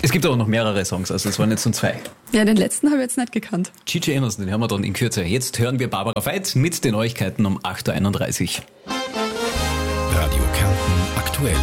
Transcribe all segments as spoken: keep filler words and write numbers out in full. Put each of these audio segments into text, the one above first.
Es gibt aber noch mehrere Songs, also es waren jetzt nur zwei. Ja, den letzten habe ich jetzt nicht gekannt. G J Anderson, den hören wir dann in Kürze. Jetzt hören wir Barbara Veit mit den Neuigkeiten um acht Uhr einunddreißig. Radio Kärnten aktuell.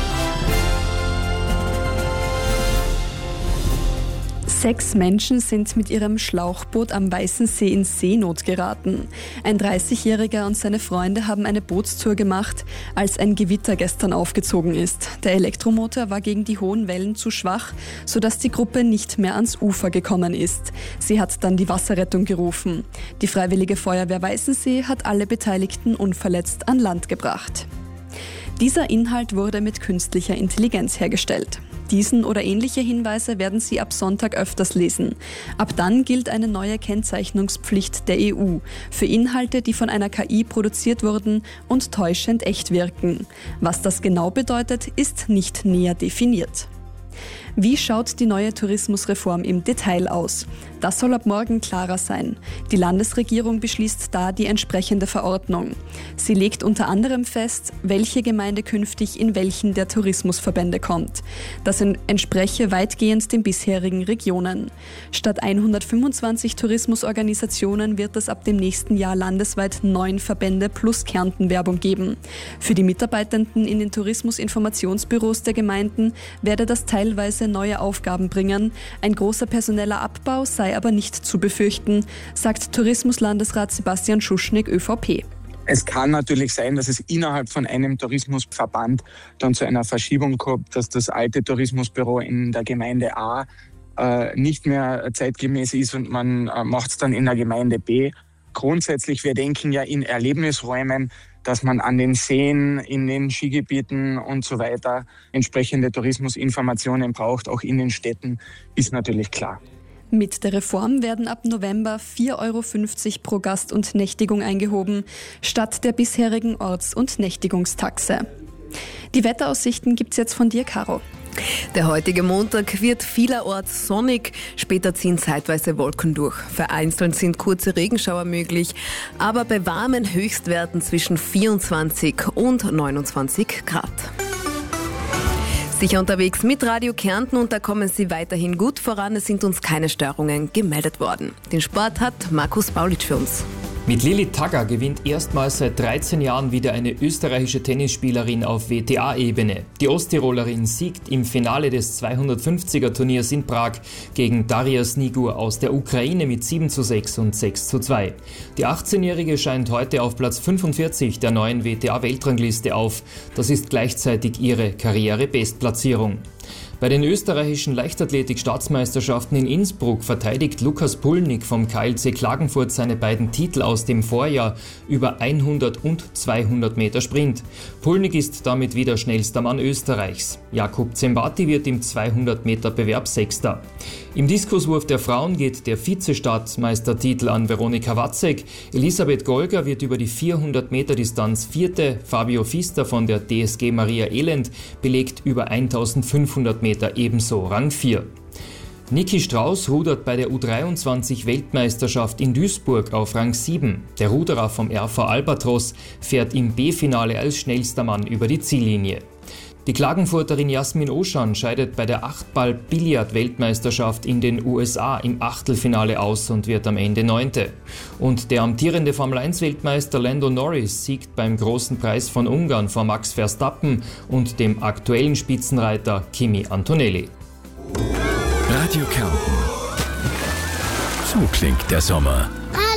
Sechs Menschen sind mit ihrem Schlauchboot am Weißen See in Seenot geraten. Ein dreißigjähriger und seine Freunde haben eine Bootstour gemacht, als ein Gewitter gestern aufgezogen ist. Der Elektromotor war gegen die hohen Wellen zu schwach, sodass die Gruppe nicht mehr ans Ufer gekommen ist. Sie hat dann die Wasserrettung gerufen. Die Freiwillige Feuerwehr Weißensee hat alle Beteiligten unverletzt an Land gebracht. Dieser Inhalt wurde mit künstlicher Intelligenz hergestellt. Diesen oder ähnliche Hinweise werden Sie ab Sonntag öfters lesen. Ab dann gilt eine neue Kennzeichnungspflicht der E U für Inhalte, die von einer K I produziert wurden und täuschend echt wirken. Was das genau bedeutet, ist nicht näher definiert. Wie schaut die neue Tourismusreform im Detail aus? Das soll ab morgen klarer sein. Die Landesregierung beschließt da die entsprechende Verordnung. Sie legt unter anderem fest, welche Gemeinde künftig in welchen der Tourismusverbände kommt. Das entspreche weitgehend den bisherigen Regionen. Statt hundertfünfundzwanzig Tourismusorganisationen wird es ab dem nächsten Jahr landesweit neun Verbände plus Kärnten-Werbung geben. Für die Mitarbeitenden in den Tourismusinformationsbüros der Gemeinden werde das teilweise neue Aufgaben bringen. Ein großer personeller Abbau sei aber nicht zu befürchten, sagt Tourismuslandesrat Sebastian Schuschnigg, ÖVP. Es kann natürlich sein, dass es innerhalb von einem Tourismusverband dann zu einer Verschiebung kommt, dass das alte Tourismusbüro in der Gemeinde A äh, nicht mehr zeitgemäß ist und man äh, macht es dann in der Gemeinde B. Grundsätzlich, wir denken ja in Erlebnisräumen, dass man an den Seen, in den Skigebieten und so weiter entsprechende Tourismusinformationen braucht, auch in den Städten, ist natürlich klar. Mit der Reform werden ab November vier Euro fünfzig pro Gast und Nächtigung eingehoben, statt der bisherigen Orts- und Nächtigungstaxe. Die Wetteraussichten gibt's jetzt von dir, Caro. Der heutige Montag wird vielerorts sonnig, später ziehen zeitweise Wolken durch. Vereinzelt sind kurze Regenschauer möglich, aber bei warmen Höchstwerten zwischen vierundzwanzig und neunundzwanzig Grad. Sicher unterwegs mit Radio Kärnten und da kommen Sie weiterhin gut voran. Es sind uns keine Störungen gemeldet worden. Den Sport hat Markus Paulitsch für uns. Mit Lilly Tagger gewinnt erstmals seit dreizehn Jahren wieder eine österreichische Tennisspielerin auf W T A-Ebene. Die Osttirolerin siegt im Finale des zweihundertfünfziger Turniers in Prag gegen Daria Snigur aus der Ukraine mit sieben zu sechs und sechs zu zwei. Die achtzehnjährige scheint heute auf Platz fünfundvierzig der neuen W T A-Weltrangliste auf. Das ist gleichzeitig ihre Karriere-Bestplatzierung. Bei den österreichischen Leichtathletik-Staatsmeisterschaften in Innsbruck verteidigt Lukas Pulnig vom K L C Klagenfurt seine beiden Titel aus dem Vorjahr über hundert und zweihundert Meter Sprint. Pulnig ist damit wieder schnellster Mann Österreichs. Jakub Zembati wird im zweihundert Meter Bewerb Sechster. Im Diskuswurf der Frauen geht der Vize-Staatsmeistertitel an Veronika Watzek. Elisabeth Golger wird über die vierhundert Meter Distanz Vierte. Fabio Fister von der D S G Maria Elend belegt über eintausendfünfhundert Meter ebenso Rang vier. Niki Strauß rudert bei der U dreiundzwanzig Weltmeisterschaft in Duisburg auf Rang sieben. Der Ruderer vom R V Albatros fährt im B-Finale als schnellster Mann über die Ziellinie. Die Klagenfurterin Jasmin Oschan scheidet bei der Achtball-Billard-Weltmeisterschaft in den U S A im Achtelfinale aus und wird am Ende Neunte. Und der amtierende Formel eins Weltmeister Lando Norris siegt beim Großen Preis von Ungarn vor Max Verstappen und dem aktuellen Spitzenreiter Kimi Antonelli. Radio Kärnten. So klingt der Sommer.